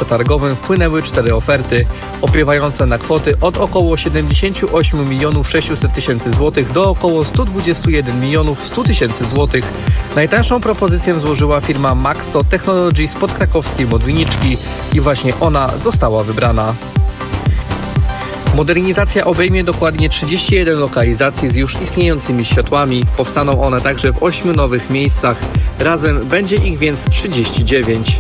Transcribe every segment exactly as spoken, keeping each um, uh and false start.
przetargowym wpłynęły cztery oferty, opiewające na kwoty od około siedemdziesiąt osiem milionów sześćset tysięcy złotych do około sto dwadzieścia jeden milionów sto tysięcy złotych. Najtańszą propozycję złożyła firma Maxto Technology z podkrakowskiej Modliniczki i właśnie ona została wybrana. Modernizacja obejmie dokładnie trzydzieści jeden lokalizacji z już istniejącymi światłami. Powstaną one także w ośmiu nowych miejscach. Razem będzie ich więc trzydzieści dziewięć.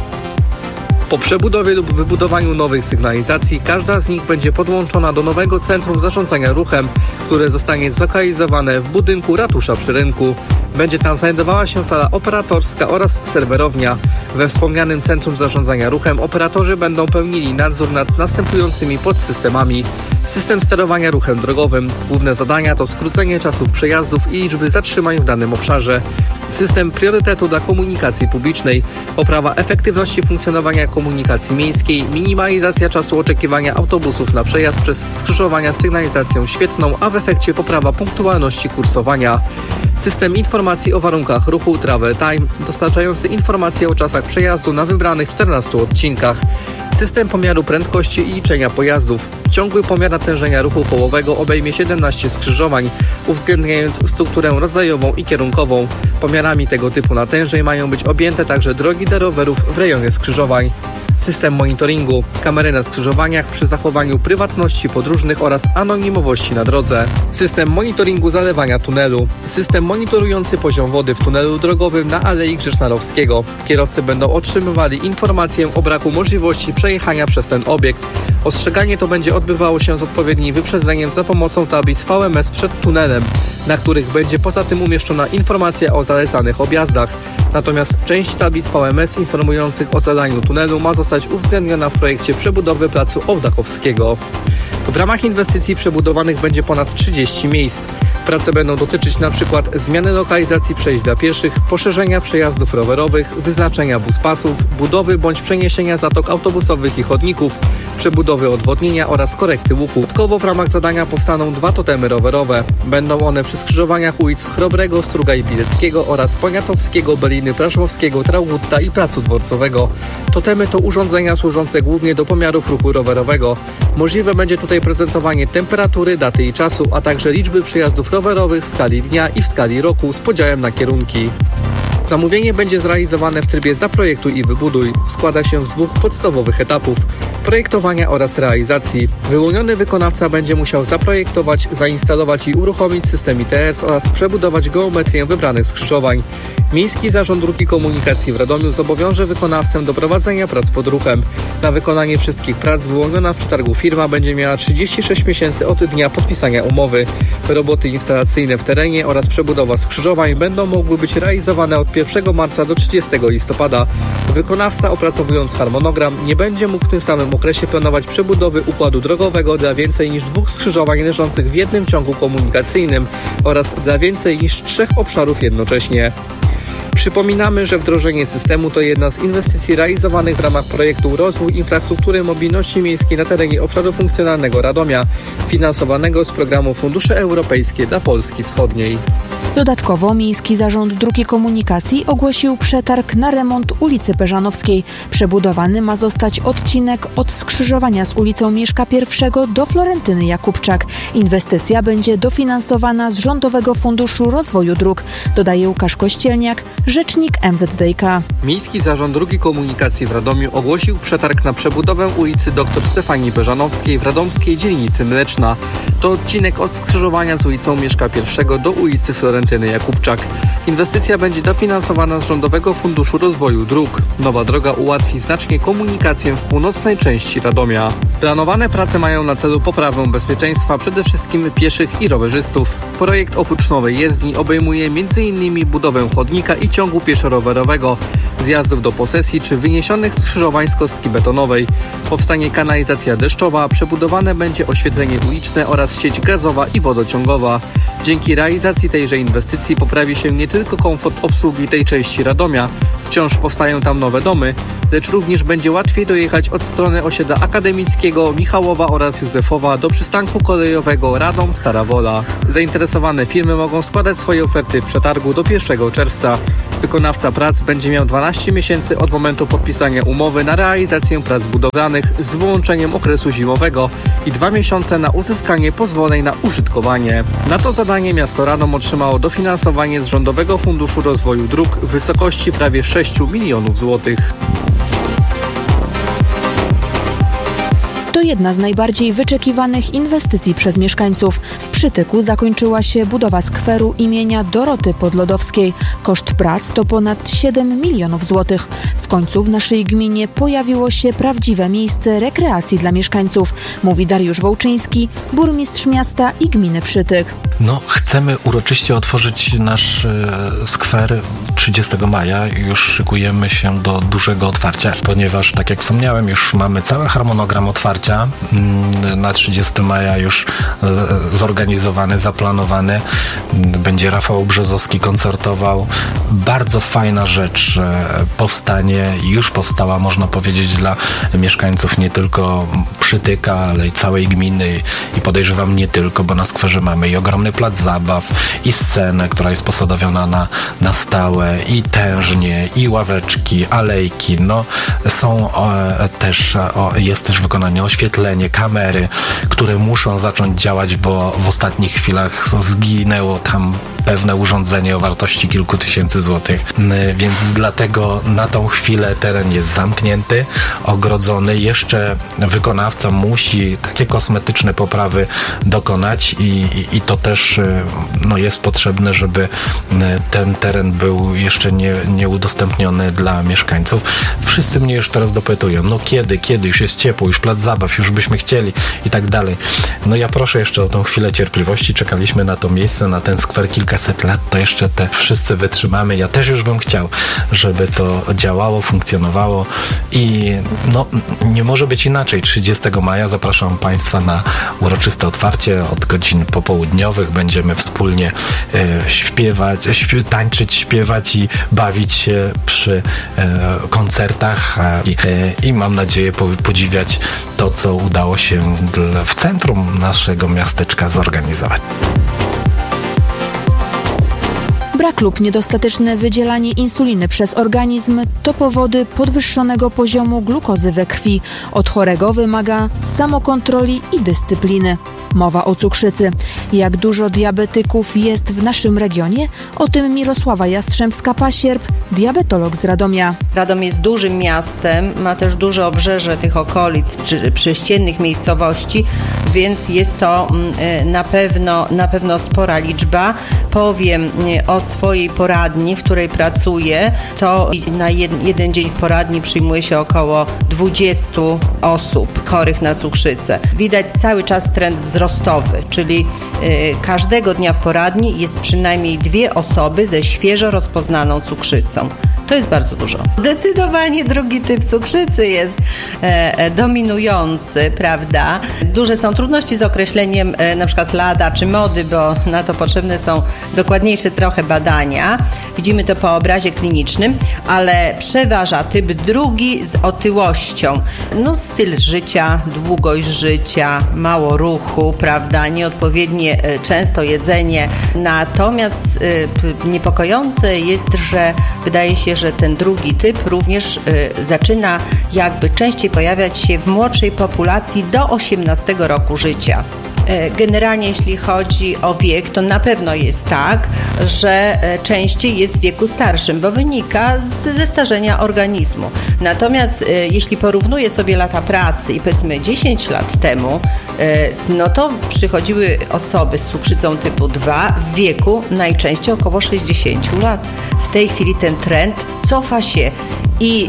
Po przebudowie lub wybudowaniu nowych sygnalizacji każda z nich będzie podłączona do nowego centrum zarządzania ruchem, które zostanie zlokalizowane w budynku Ratusza przy Rynku. Będzie tam znajdowała się sala operatorska oraz serwerownia. We wspomnianym centrum zarządzania ruchem operatorzy będą pełnili nadzór nad następującymi podsystemami. System sterowania ruchem drogowym. Główne zadania to skrócenie czasów przejazdów i liczby zatrzymań w danym obszarze. System priorytetu dla komunikacji publicznej. Poprawa efektywności funkcjonowania komunikacji miejskiej. Minimalizacja czasu oczekiwania autobusów na przejazd przez skrzyżowania z sygnalizacją świetlną, a w efekcie poprawa punktualności kursowania. System informacji o warunkach ruchu Travel Time, dostarczający informacje o czasach przejazdu na wybranych czternastu odcinkach. System pomiaru prędkości i liczenia pojazdów. Ciągły pomiar natężenia ruchu kołowego obejmie siedemnaście skrzyżowań, uwzględniając strukturę rodzajową i kierunkową. Pomiarami tego typu natężeń mają być objęte także drogi dla rowerów w rejonie skrzyżowań. System monitoringu. Kamery na skrzyżowaniach przy zachowaniu prywatności podróżnych oraz anonimowości na drodze. System monitoringu zalewania tunelu. System monitorujący poziom wody w tunelu drogowym na Alei Grzeczna-Rowskiego. Kierowcy będą otrzymywali informację o braku możliwości przejechania przez ten obiekt. Ostrzeganie to będzie odbywało się z odpowiednim wyprzedzeniem za pomocą tablic V M S przed tunelem, na których będzie poza tym umieszczona informacja o zalecanych objazdach. Natomiast część tablic V M S informujących o zadaniu tunelu ma zostać uwzględniona w projekcie przebudowy placu Ołdakowskiego. W ramach inwestycji przebudowanych będzie ponad trzydzieści miejsc. Prace będą dotyczyć np. zmiany lokalizacji przejść dla pieszych, poszerzenia przejazdów rowerowych, wyznaczenia buspasów, budowy bądź przeniesienia zatok autobusowych i chodników, przebudowy odwodnienia oraz korekty łuku. Dodatkowo w ramach zadania powstaną dwa totemy rowerowe. Będą one przy skrzyżowaniach ulic Chrobrego, Struga i Pileckiego oraz Poniatowskiego, Beliny, Praszłowskiego, Traugutta i Placu Dworcowego. Totemy to urządzenia służące głównie do pomiarów ruchu rowerowego. Możliwe będzie tutaj prezentowanie temperatury, daty i czasu, a także liczby przejazdów rowerowych w skali dnia i w skali roku z podziałem na kierunki. Zamówienie będzie zrealizowane w trybie zaprojektuj i wybuduj. Składa się z dwóch podstawowych etapów: projektowania oraz realizacji. Wyłoniony wykonawca będzie musiał zaprojektować, zainstalować i uruchomić system I T S oraz przebudować geometrię wybranych skrzyżowań. Miejski Zarząd Dróg i Komunikacji w Radomiu zobowiąże wykonawcę do prowadzenia prac pod ruchem. Na wykonanie wszystkich prac wyłoniona w przetargu firma będzie miała trzydzieści sześć miesięcy od dnia podpisania umowy. Roboty instalacyjne w terenie oraz przebudowa skrzyżowań będą mogły być realizowane od pierwszego marca do trzydziestego listopada. Wykonawca, opracowując harmonogram, nie będzie mógł w tym samym okresie planować przebudowy układu drogowego dla więcej niż dwóch skrzyżowań leżących w jednym ciągu komunikacyjnym oraz dla więcej niż trzech obszarów jednocześnie. Przypominamy, że wdrożenie systemu to jedna z inwestycji realizowanych w ramach projektu Rozwój Infrastruktury Mobilności Miejskiej na terenie obszaru funkcjonalnego Radomia, finansowanego z programu Fundusze Europejskie dla Polski Wschodniej. Dodatkowo Miejski Zarząd Dróg i Komunikacji ogłosił przetarg na remont ulicy Peżanowskiej. Przebudowany ma zostać odcinek od skrzyżowania z ulicą Mieszka I do Florentyny Jakubczak. Inwestycja będzie dofinansowana z Rządowego Funduszu Rozwoju Dróg, dodaje Łukasz Kościelniak, rzecznik M Z D K. Miejski Zarząd Dróg i Komunikacji w Radomiu ogłosił przetarg na przebudowę ulicy dr Stefanii Peżanowskiej w radomskiej dzielnicy Mleczna. To odcinek od skrzyżowania z ulicą Mieszka I do ulicy Florentyny Jakubczak. Inwestycja będzie dofinansowana z Rządowego Funduszu Rozwoju Dróg. Nowa droga ułatwi znacznie komunikację w północnej części Radomia. Planowane prace mają na celu poprawę bezpieczeństwa przede wszystkim pieszych i rowerzystów. Projekt oprócz nowej jezdni obejmuje między innymi budowę chodnika i ciągu pieszo-rowerowego, zjazdów do posesji czy wyniesionych skrzyżowań z kostki betonowej. Powstanie kanalizacja deszczowa, przebudowane będzie oświetlenie uliczne oraz sieć gazowa i wodociągowa. Dzięki realizacji tejże inwestycji poprawi się nie tylko komfort obsługi tej części Radomia, wciąż powstają tam nowe domy, lecz również będzie łatwiej dojechać od strony osiedla Akademickiego, Michałowa oraz Józefowa do przystanku kolejowego Radom Stara Wola. Zainteresowane firmy mogą składać swoje oferty w przetargu do pierwszego czerwca. wykonawca prac będzie miał dwanaście miesięcy od momentu podpisania umowy na realizację prac budowlanych z wyłączeniem okresu zimowego i dwa miesiące na uzyskanie pozwoleń na użytkowanie. Na to zadanie miasto Radom otrzymało dofinansowanie z Rządowego Funduszu Rozwoju Dróg w wysokości prawie sześć milionów złotych. To jedna z najbardziej wyczekiwanych inwestycji przez mieszkańców. W Przytyku zakończyła się budowa skweru imienia Doroty Podlodowskiej. Koszt prac to ponad siedem milionów złotych. W końcu w naszej gminie pojawiło się prawdziwe miejsce rekreacji dla mieszkańców, mówi Dariusz Wołczyński, burmistrz miasta i gminy Przytyk. No, chcemy uroczyście otworzyć nasz e, skwer trzydziestego maja. Już szykujemy się do dużego otwarcia, ponieważ, tak jak wspomniałem, już mamy cały harmonogram otwarcia. Na trzydziestego maja już zorganizowany, zaplanowany. Będzie Rafał Brzozowski koncertował. Bardzo fajna rzecz powstanie, już powstała, można powiedzieć, dla mieszkańców nie tylko Przytyka, ale i całej gminy i podejrzewam nie tylko, bo na skwerze mamy i ogromny plac zabaw, i scenę, która jest posadowiona na, na stałe, i tężnie, i ławeczki, alejki. No, są o, też, o, jest też wykonanie oświetlenie, kamery, które muszą zacząć działać, bo w ostatnich chwilach zginęło tam pewne urządzenie o wartości kilku tysięcy złotych, więc dlatego na tą chwilę teren jest zamknięty, ogrodzony. Jeszcze wykonawca musi takie kosmetyczne poprawy dokonać i, i, i to też no, jest potrzebne, żeby ten teren był jeszcze nie, nie udostępniony dla mieszkańców. Wszyscy mnie już teraz dopytują, no kiedy, kiedy, już jest ciepło, już plac zabaw, już byśmy chcieli i tak dalej. No ja proszę jeszcze o tą chwilę cierpliwości, czekaliśmy na to miejsce, na ten skwer kilkaset lat, to jeszcze te wszyscy wytrzymamy. Ja też już bym chciał, żeby to działało, funkcjonowało i no nie może być inaczej. trzydziestego maja zapraszam Państwa na uroczyste otwarcie. Od godzin popołudniowych będziemy wspólnie e, śpiewać, śpiew, tańczyć, śpiewać i bawić się przy e, koncertach e, e, i mam nadzieję po, podziwiać to, co udało się dla, w centrum naszego miasteczka zorganizować. Brak lub niedostateczne wydzielanie insuliny przez organizm to powody podwyższonego poziomu glukozy we krwi. Od chorego wymaga samokontroli i dyscypliny. Mowa o cukrzycy. Jak dużo diabetyków jest w naszym regionie? O tym Mirosława Jastrzębska-Pasierb, diabetolog z Radomia. Radom jest dużym miastem, ma też duże obrzeże tych okolic, czy prześciennych miejscowości, więc jest to na pewno, na pewno spora liczba. Powiem o swojej poradni, w której pracuję, to na jed, jeden dzień w poradni przyjmuje się około dwudziestu osób chorych na cukrzycę. Widać cały czas trend wzrostowy, czyli y, każdego dnia w poradni jest przynajmniej dwie osoby ze świeżo rozpoznaną cukrzycą. To jest bardzo dużo. Zdecydowanie drugi typ cukrzycy jest e, dominujący, prawda? Duże są trudności z określeniem e, na przykład lata czy mody, bo na to potrzebne są dokładniejsze trochę badania. Widzimy to po obrazie klinicznym, ale przeważa typ drugi z otyłością. No, styl życia, długość życia, mało ruchu, prawda? Nieodpowiednie e, często jedzenie. Natomiast e, niepokojące jest, że wydaje się, że ten drugi typ również y, zaczyna jakby częściej pojawiać się w młodszej populacji do osiemnastego roku życia. Generalnie jeśli chodzi o wiek, to na pewno jest tak, że częściej jest w wieku starszym, bo wynika z zestarzenia organizmu. Natomiast jeśli porównuję sobie lata pracy i powiedzmy dziesięć lat temu, no to przychodziły osoby z cukrzycą typu dwa w wieku najczęściej około sześćdziesięciu lat. W tej chwili ten trend cofa się i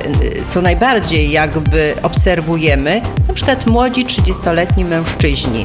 co najbardziej jakby obserwujemy, na przykład młodzi trzydziestoletni mężczyźni,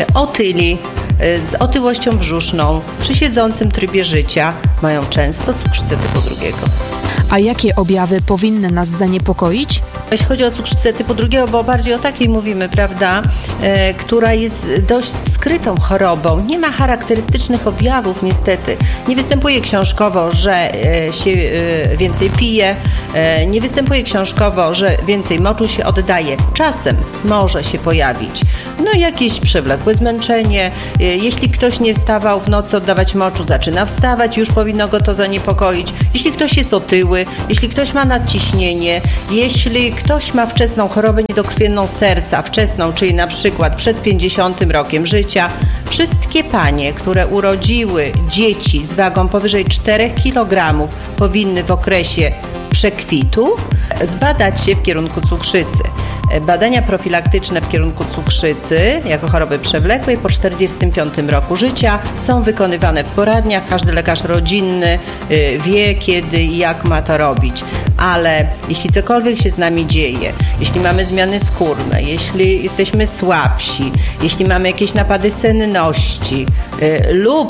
otyli, z otyłością brzuszną, przy siedzącym trybie życia mają często cukrzycę typu drugiego. A jakie objawy powinny nas zaniepokoić? Jeśli chodzi o cukrzycę typu drugiego, bo bardziej o takiej mówimy, prawda, e, która jest dość skrytą chorobą, nie ma charakterystycznych objawów niestety, nie występuje książkowo, że e, się e, więcej pije, e, nie występuje książkowo, że więcej moczu się oddaje. Czasem może się pojawić no jakieś przewlekłe zmęczenie, e, jeśli ktoś nie wstawał w nocy oddawać moczu, zaczyna wstawać, już powinno go to zaniepokoić. Jeśli ktoś jest otyły, jeśli ktoś ma nadciśnienie, jeśli ktoś ma wczesną chorobę niedokrwienną serca, wczesną, czyli na przykład przed pięćdziesiątym rokiem życia, wszystkie panie, które urodziły dzieci z wagą powyżej czterech kilogramów, powinny w okresie przekwitu zbadać się w kierunku cukrzycy. Badania profilaktyczne w kierunku cukrzycy jako choroby przewlekłej po czterdziestym piątym roku życia są wykonywane w poradniach. Każdy lekarz rodzinny wie, kiedy i jak ma to robić. Ale jeśli cokolwiek się z nami dzieje, jeśli mamy zmiany skórne, jeśli jesteśmy słabsi, jeśli mamy jakieś napady senności y, lub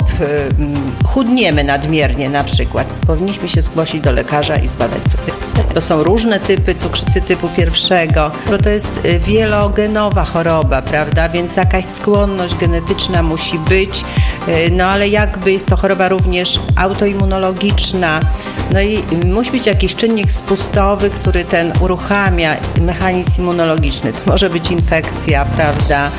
y, chudniemy nadmiernie na przykład, powinniśmy się zgłosić do lekarza i zbadać cukier. To są różne typy cukrzycy typu pierwszego, bo to jest wielogenowa choroba, prawda, więc jakaś skłonność genetyczna musi być, no ale jakby jest to choroba również autoimmunologiczna, no i musi być jakiś czynnik spustowy, który ten uruchamia mechanizm immunologiczny. To może być infekcja, prawda,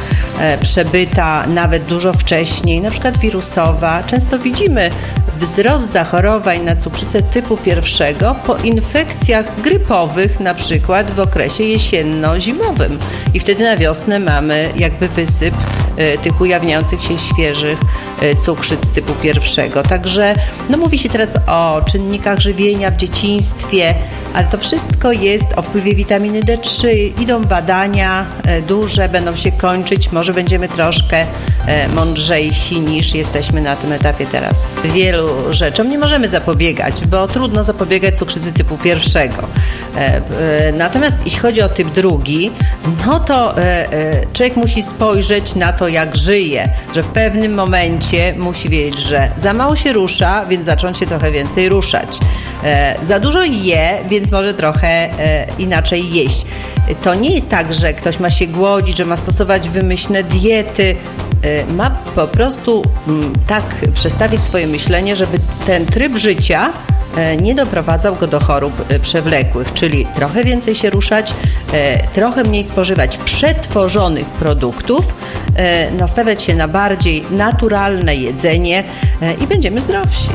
przebyta nawet dużo wcześniej, na przykład wirusowa. Często widzimy wzrost zachorowań na cukrzycę typu pierwszego po infekcjach grypowych, na przykład w okresie jesienno-zimowym. I wtedy na wiosnę mamy jakby wysyp y, tych ujawniających się świeżych y, cukrzyc typu pierwszego. Także no, mówi się teraz o czynnikach żywienia w dzieciństwie, ale to wszystko jest o wpływie witaminy D trzy. Idą badania y, duże, będą się kończyć. Może będziemy troszkę y, mądrzejsi niż jesteśmy na tym etapie teraz. Wielu rzeczom nie możemy zapobiegać, bo trudno zapobiegać cukrzycy typu pierwszego. Natomiast jeśli chodzi o typ drugi, no to człowiek musi spojrzeć na to, jak żyje, że w pewnym momencie musi wiedzieć, że za mało się rusza, więc zacząć się trochę więcej ruszać. Za dużo je, więc może trochę inaczej jeść. To nie jest tak, że ktoś ma się głodzić, że ma stosować wymyślne diety. Ma po prostu tak przestawić swoje myślenie, żeby ten tryb życia nie doprowadzał go do chorób przewlekłych, czyli trochę więcej się ruszać, trochę mniej spożywać przetworzonych produktów, nastawiać się na bardziej naturalne jedzenie i będziemy zdrowsi.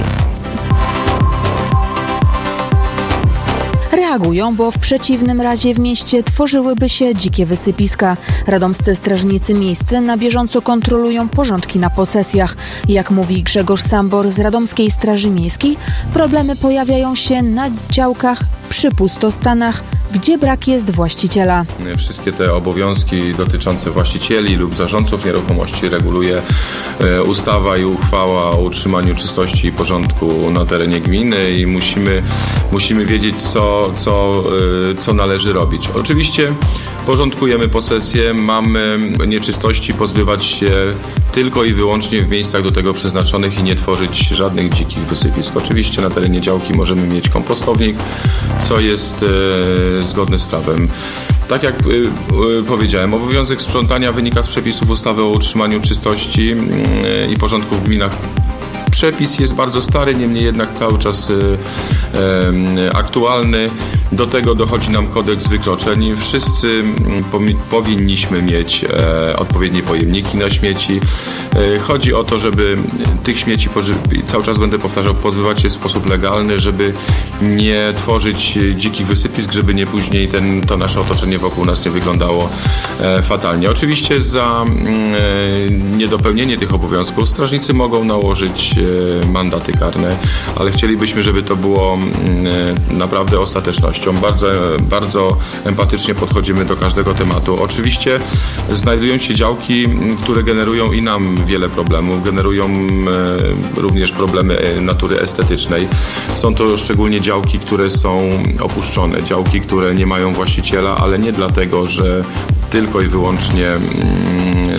Reagują, bo w przeciwnym razie w mieście tworzyłyby się dzikie wysypiska. Radomscy strażnicy miejscy na bieżąco kontrolują porządki na posesjach. Jak mówi Grzegorz Sambor z Radomskiej Straży Miejskiej, problemy pojawiają się na działkach przy pustostanach, gdzie brak jest właściciela. Wszystkie te obowiązki dotyczące właścicieli lub zarządców nieruchomości reguluje ustawa i uchwała o utrzymaniu czystości i porządku na terenie gminy i musimy, musimy wiedzieć, co, co, co należy robić. Oczywiście porządkujemy posesję, mamy nieczystości pozbywać się tylko i wyłącznie w miejscach do tego przeznaczonych i nie tworzyć żadnych dzikich wysypisk. Oczywiście na terenie działki możemy mieć kompostownik, co jest e, zgodne z prawem. Tak jak y, y, powiedziałem, obowiązek sprzątania wynika z przepisów ustawy o utrzymaniu czystości y, i porządku w gminach. Przepis jest bardzo stary, niemniej jednak cały czas y, y, aktualny. Do tego dochodzi nam kodeks wykroczeń. Wszyscy pomi- powinniśmy mieć e, odpowiednie pojemniki na śmieci. E, chodzi o to, żeby tych śmieci, poży- cały czas będę powtarzał, pozbywać się w sposób legalny, żeby nie tworzyć dzikich wysypisk, żeby nie później ten, to nasze otoczenie wokół nas nie wyglądało e, fatalnie. Oczywiście za e, niedopełnienie tych obowiązków strażnicy mogą nałożyć e, mandaty karne, ale chcielibyśmy, żeby to było e, naprawdę ostatecznością. Bardzo, bardzo empatycznie podchodzimy do każdego tematu. Oczywiście znajdują się działki, które generują i nam wiele problemów, generują e, również problemy natury estetycznej. Są to szczególnie działki, które są opuszczone, działki, które nie mają właściciela, ale nie dlatego, że tylko i wyłącznie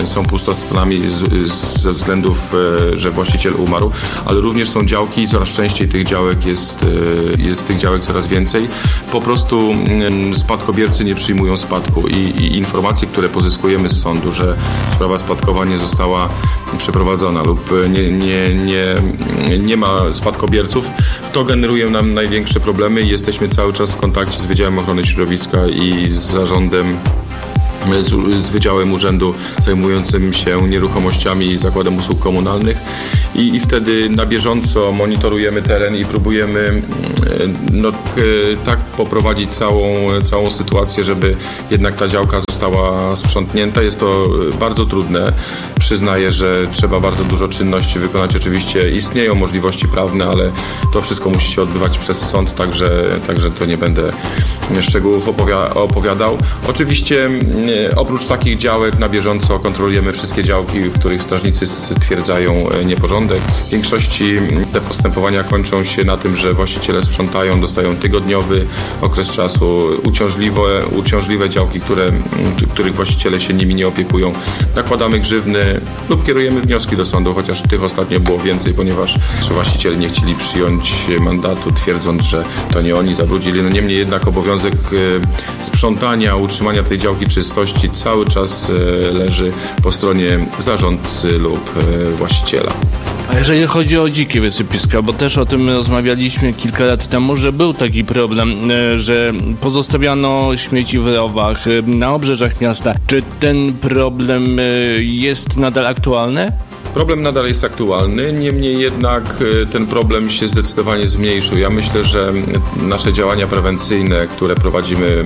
są pustostonami z, z, ze względów, że właściciel umarł, ale również są działki i coraz częściej tych działek jest, jest tych działek coraz więcej. Po prostu spadkobiercy nie przyjmują spadku i, i informacje, które pozyskujemy z sądu, że sprawa spadkowa nie została przeprowadzona lub nie, nie, nie, nie ma spadkobierców, to generuje nam największe problemy i jesteśmy cały czas w kontakcie z Wydziałem Ochrony Środowiska i z zarządem, z, z Wydziałem Urzędu zajmującym się nieruchomościami i Zakładem Usług Komunalnych i, i wtedy na bieżąco monitorujemy teren i próbujemy no, tak poprowadzić całą, całą sytuację, żeby jednak ta działka została sprzątnięta. Jest to bardzo trudne. Przyznaję, że trzeba bardzo dużo czynności wykonać. Oczywiście istnieją możliwości prawne, ale to wszystko musi się odbywać przez sąd, także, także to nie będę szczegółów opowi- opowiadał. Oczywiście oprócz takich działek na bieżąco kontrolujemy wszystkie działki, w których strażnicy stwierdzają nieporządek. W większości te postępowania kończą się na tym, że właściciele sprzątają, dostają tygodniowy okres czasu, uciążliwe, uciążliwe działki, które, których właściciele się nimi nie opiekują. Nakładamy grzywny lub kierujemy wnioski do sądu, chociaż tych ostatnio było więcej, ponieważ właściciele nie chcieli przyjąć mandatu, twierdząc, że to nie oni zabrudzili. No niemniej jednak obowiązek sprzątania, utrzymania tej działki czystości cały czas leży po stronie zarządcy lub właściciela. A jeżeli chodzi o dzikie wysypiska, bo też o tym rozmawialiśmy kilka lat temu, że był taki problem, że pozostawiano śmieci w rowach na obrzeżach miasta. Czy ten problem jest nadal aktualny? Problem nadal jest aktualny, niemniej jednak ten problem się zdecydowanie zmniejszył. Ja myślę, że nasze działania prewencyjne, które prowadzimy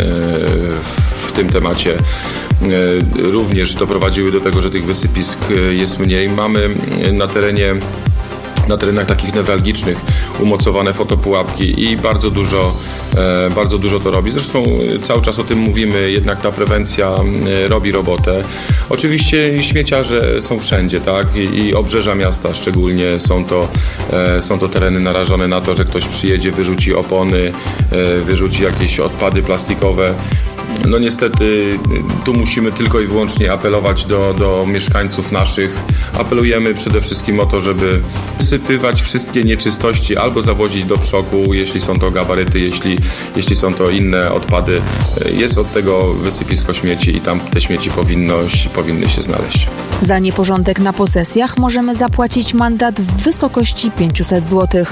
w tym temacie, również doprowadziły do tego, że tych wysypisk jest mniej. Mamy na terenie na terenach takich newralgicznych umocowane fotopułapki i bardzo dużo, bardzo dużo to robi. Zresztą cały czas o tym mówimy, jednak ta prewencja robi robotę. Oczywiście śmieciarze są wszędzie, tak? I, i obrzeża miasta szczególnie są to, są to tereny narażone na to, że ktoś przyjedzie, wyrzuci opony, wyrzuci jakieś odpady plastikowe. No niestety tu musimy tylko i wyłącznie apelować do, do mieszkańców naszych. Apelujemy przede wszystkim o to, żeby sypywać wszystkie nieczystości albo zawozić do przoku, jeśli są to gabaryty, jeśli, jeśli są to inne odpady. Jest od tego wysypisko śmieci i tam te śmieci powinno, powinny się znaleźć. Za nieporządek na posesjach możemy zapłacić mandat w wysokości pięćset złotych.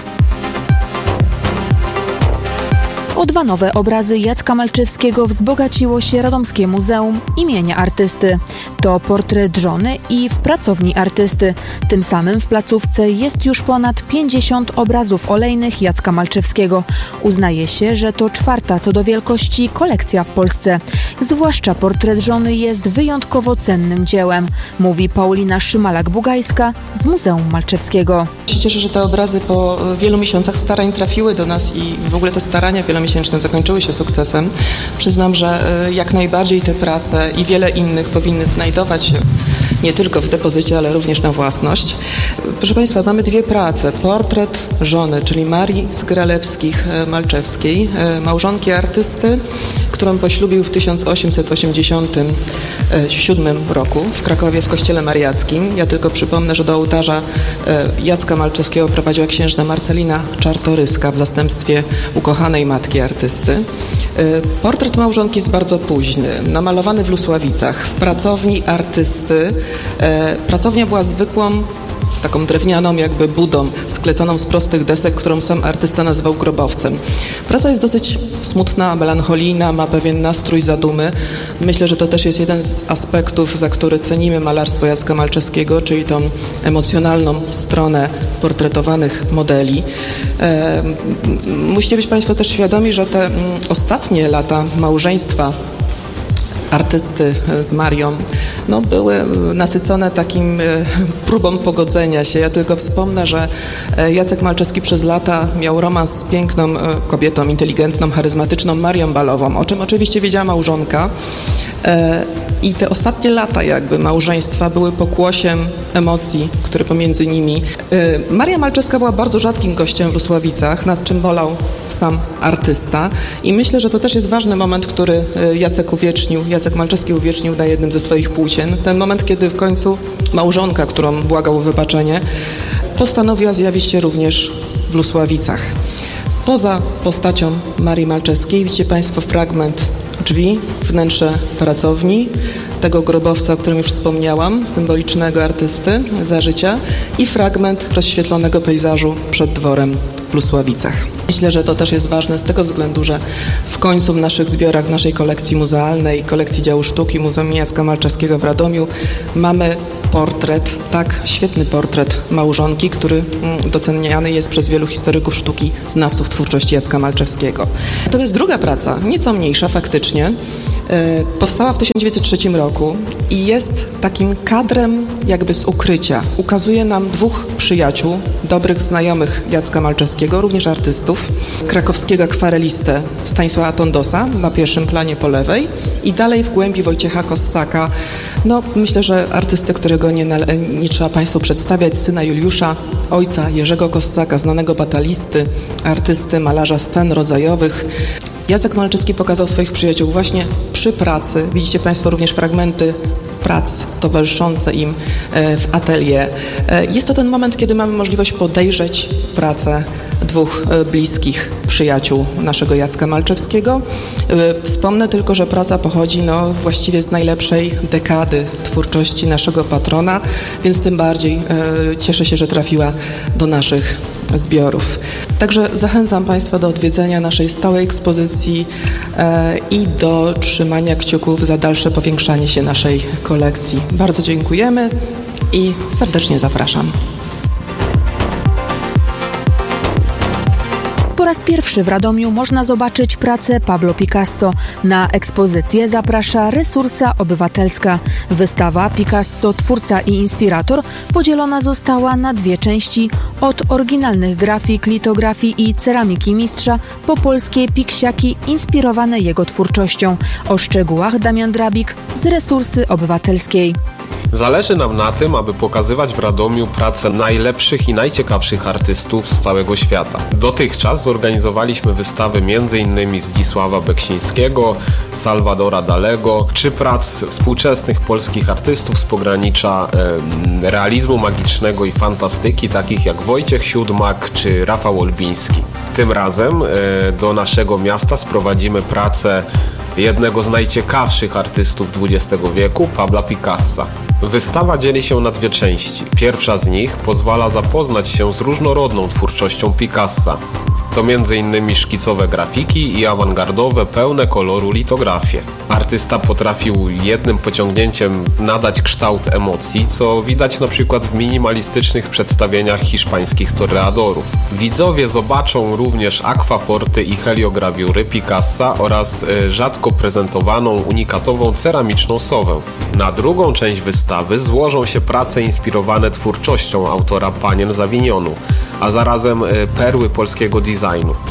O dwa nowe obrazy Jacka Malczewskiego wzbogaciło się Radomskie Muzeum imienia Artysty. To portret żony i w pracowni artysty. Tym samym w placówce jest już ponad pięćdziesiąt obrazów olejnych Jacka Malczewskiego. Uznaje się, że to czwarta co do wielkości kolekcja w Polsce. Zwłaszcza portret żony jest wyjątkowo cennym dziełem, mówi Paulina Szymalak-Bugajska z Muzeum Malczewskiego. Cieszę się, że te obrazy po wielu miesiącach starań trafiły do nas i w ogóle te starania wielomiesięczne zakończyły się sukcesem. Przyznam, że jak najbardziej te prace i wiele innych powinny znajdować się nie tylko w depozycie, ale również na własność. Proszę Państwa, mamy dwie prace. Portret żony, czyli Marii Zgralewskich-Malczewskiej, małżonki artysty, którą poślubił w tysiąc osiemset osiemdziesiątym siódmym roku w Krakowie w Kościele Mariackim. Ja tylko przypomnę, że do ołtarza Jacka Malczewskiego prowadziła księżna Marcelina Czartoryska w zastępstwie ukochanej matki artysty. Portret małżonki jest bardzo późny, namalowany w Lusławicach, w pracowni artysty. Pracownia była zwykłą, taką drewnianą jakby budą, skleconą z prostych desek, którą sam artysta nazywał grobowcem. Praca jest dosyć smutna, melancholijna, ma pewien nastrój zadumy. Myślę, że to też jest jeden z aspektów, za który cenimy malarstwo Jacka Malczewskiego, czyli tą emocjonalną stronę portretowanych modeli. E, musicie być Państwo też świadomi, że te m, ostatnie lata małżeństwa artysty z Marią no, były nasycone takim próbą pogodzenia się. Ja tylko wspomnę, że Jacek Malczewski przez lata miał romans z piękną kobietą, inteligentną, charyzmatyczną Marią Balową, o czym oczywiście wiedziała małżonka. I te ostatnie lata jakby małżeństwa były pokłosiem emocji, które pomiędzy nimi. Maria Malczewska była bardzo rzadkim gościem w Lusławicach, nad czym bolał sam artysta. I myślę, że to też jest ważny moment, który Jacek uwiecznił, Jacek Malczewski uwiecznił na jednym ze swoich płócien. Ten moment, kiedy w końcu małżonka, którą błagał o wybaczenie, postanowiła zjawić się również w Lusławicach. Poza postacią Marii Malczewskiej widzicie Państwo fragment drzwi, wnętrze pracowni, tego grobowca, o którym już wspomniałam, symbolicznego artysty za życia, i fragment rozświetlonego pejzażu przed dworem w Lusławicach. Myślę, że to też jest ważne z tego względu, że w końcu w naszych zbiorach, w naszej kolekcji muzealnej, kolekcji działu sztuki Muzeum Jacka Malczewskiego w Radomiu mamy portret, tak, świetny portret małżonki, który doceniany jest przez wielu historyków sztuki, znawców twórczości Jacka Malczewskiego. To jest druga praca, nieco mniejsza faktycznie. Powstała w tysiąc dziewięćset trzecim roku i jest takim kadrem jakby z ukrycia. Ukazuje nam dwóch przyjaciół, dobrych znajomych Jacka Malczewskiego, również artystów, krakowskiego akwarelistę Stanisława Tondosa na pierwszym planie po lewej i dalej w głębi Wojciecha Kossaka. No, myślę, że artystę, którego nie, nie trzeba Państwu przedstawiać, syna Juliusza, ojca Jerzego Kossaka, znanego batalisty, artysty, malarza scen rodzajowych. Jacek Malczewski pokazał swoich przyjaciół właśnie przy pracy. Widzicie Państwo również fragmenty prac towarzyszące im w atelier. Jest to ten moment, kiedy mamy możliwość podejrzeć pracę dwóch bliskich przyjaciół naszego Jacka Malczewskiego. Wspomnę tylko, że praca pochodzi no, właściwie z najlepszej dekady twórczości naszego patrona, więc tym bardziej e, cieszę się, że trafiła do naszych zbiorów. Także zachęcam Państwa do odwiedzenia naszej stałej ekspozycji e, i do trzymania kciuków za dalsze powiększanie się naszej kolekcji. Bardzo dziękujemy i serdecznie zapraszam. Po raz pierwszy w Radomiu można zobaczyć pracę Pablo Picasso. Na ekspozycję zaprasza Resursa Obywatelska. Wystawa Picasso, twórca i inspirator podzielona została na dwie części. Od oryginalnych grafik, litografii i ceramiki mistrza po polskie piksiaki inspirowane jego twórczością. O szczegółach Damian Drabik z Resursy Obywatelskiej. Zależy nam na tym, aby pokazywać w Radomiu pracę najlepszych i najciekawszych artystów z całego świata. Dotychczas zorganizowaliśmy wystawy między innymi Zdzisława Beksińskiego, Salvadora Dalego, czy prac współczesnych polskich artystów z pogranicza e, realizmu magicznego i fantastyki, takich jak Wojciech Siódmak czy Rafał Olbiński. Tym razem e, do naszego miasta sprowadzimy pracę jednego z najciekawszych artystów dwudziestego wieku, Pabla Picassa. Wystawa dzieli się na dwie części. Pierwsza z nich pozwala zapoznać się z różnorodną twórczością Picassa. To między innymi szkicowe grafiki i awangardowe, pełne koloru litografie. Artysta potrafił jednym pociągnięciem nadać kształt emocji, co widać na przykład w minimalistycznych przedstawieniach hiszpańskich toreadorów. Widzowie zobaczą również akwaforty i heliograwiury Picassa oraz rzadko prezentowaną unikatową ceramiczną sowę. Na drugą część wystawy złożą się prace inspirowane twórczością autora Panien z Avignonu, a zarazem perły polskiego designu.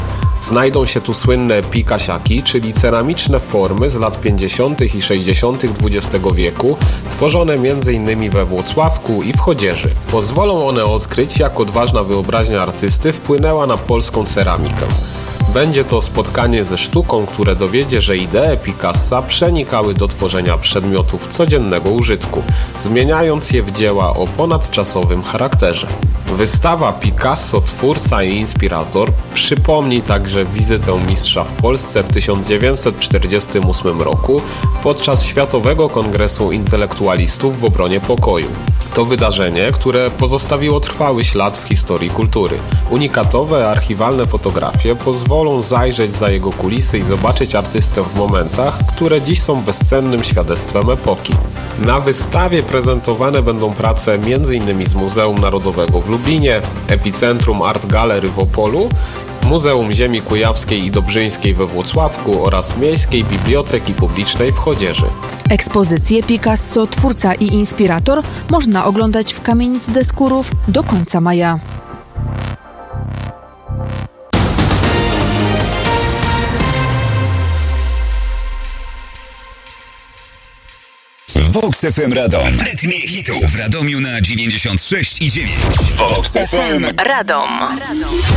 Znajdą się tu słynne pikasiaki, czyli ceramiczne formy z lat pięćdziesiątych i sześćdziesiątych dwudziestego wieku, tworzone między innymi we Włocławku i w Chodzieży. Pozwolą one odkryć, jak odważna wyobraźnia artysty wpłynęła na polską ceramikę. Będzie to spotkanie ze sztuką, które dowiedzie, że idee Picassa przenikały do tworzenia przedmiotów codziennego użytku, zmieniając je w dzieła o ponadczasowym charakterze. Wystawa Picasso, twórca i inspirator przypomni także wizytę mistrza w Polsce w tysiąc dziewięćset czterdziestym ósmym roku podczas Światowego Kongresu Intelektualistów w obronie pokoju. To wydarzenie, które pozostawiło trwały ślad w historii kultury. Unikatowe, archiwalne fotografie pozwolą zajrzeć za jego kulisy i zobaczyć artystę w momentach, które dziś są bezcennym świadectwem epoki. Na wystawie prezentowane będą prace między innymi z Muzeum Narodowego w Lublinie, Epicentrum Art Gallery w Opolu, Muzeum Ziemi Kujawskiej i Dobrzyńskiej we Włocławku oraz Miejskiej Biblioteki Publicznej w Chodzieży. Ekspozycję Picasso, twórca i inspirator można oglądać w Kamienicy Deskurów do końca maja. Vox F M Radom. W rytmie hitów w Radomiu na dziewięćdziesiąt sześć i dziewięć. Vox F M Radom.